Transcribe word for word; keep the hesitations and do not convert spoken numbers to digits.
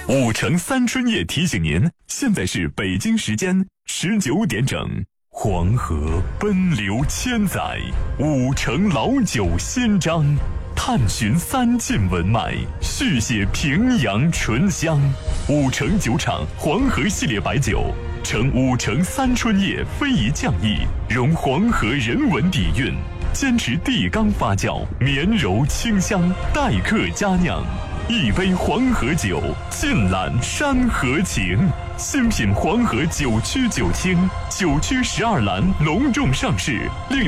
五城三春夜提醒您，现在是北京时间十九点整。黄河奔流千载，五城老酒新章，探寻三晋文脉，续写平阳醇香。五城酒厂黄河系列白酒，呈五城三春夜非遗匠艺，融黄河人文底蕴，坚持地缸发酵，绵柔清香，待客佳酿。一杯黄河酒，尽览山河情。新品黄河九曲九清，九曲十二栏隆重上市。另